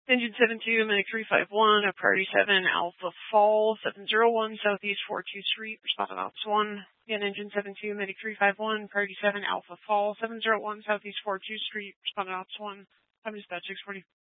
Engine 72, Medic 351, Priority 7, Alpha Fall, 701, Southeast 42th Street, responded Ops 1. Again, Engine 72, Medic 351, Priority 7, Alpha Fall, 701, Southeast 42th Street, responded Ops 1. I'm dispatch 640.